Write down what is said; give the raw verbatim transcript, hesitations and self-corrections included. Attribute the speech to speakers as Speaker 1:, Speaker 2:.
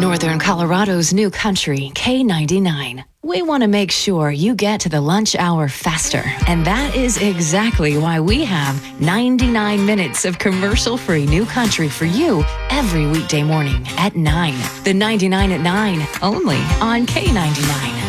Speaker 1: Northern Colorado's new country, K ninety-nine. We want to make sure you get to the lunch hour faster. And that is exactly why we have ninety-nine minutes of commercial-free new country for you every weekday morning at nine. The ninety-nine at nine, only on K ninety-nine.